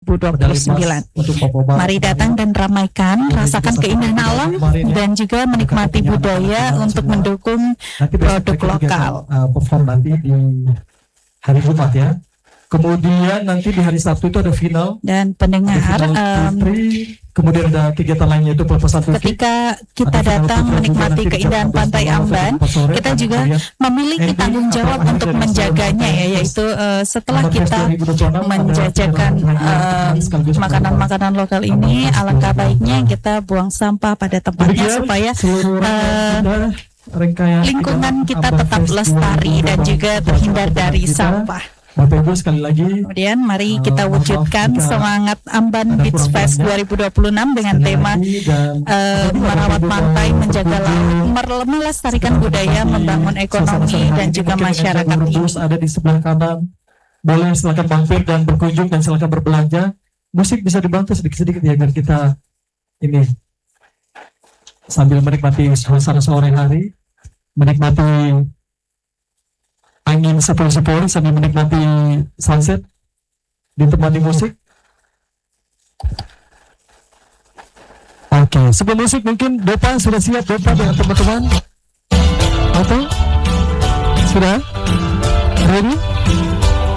2029. Mari datang dan ramaikan, rasakan keindahan alam dan juga menikmati budaya untuk mendukung produk lokal. Perform nanti di hari Jumat ya. Kemudian nanti di hari Sabtu itu ada final. Dan pendengar, kemudian ada kegiatan lainnya itu pelepasan trofei. Ketika kita datang menikmati keindahan Pantai Amban, kita juga memiliki tanggung jawab untuk menjaganya ya, yaitu setelah kita menjajakan makanan-makanan lokal ini, alangkah baiknya kita buang sampah pada tempatnya supaya lingkungan kita tetap lestari dan juga terhindar dari sampah. Bapak Ibu sekali lagi. Kemudian mari kita wujudkan semangat Amban Beach Fest 2026 dengan tema merawat pantai, menjaga laut, melestarikan budaya, membangun ekonomi dan juga masyarakat ini. Ada di sebelah kanan. Boleh silakan mampir dan berkunjung dan silakan berbelanja. Musik bisa dibantu sedikit-sedikit ya agar kita ini sambil menikmati suasana sore hari, menikmati angin sepoi-sepoi sambil menikmati sunset, ditemani musik. Oke, sebelum musik mungkin Dopa sudah siap Dopa dengan teman-teman? Atau sudah? Ready?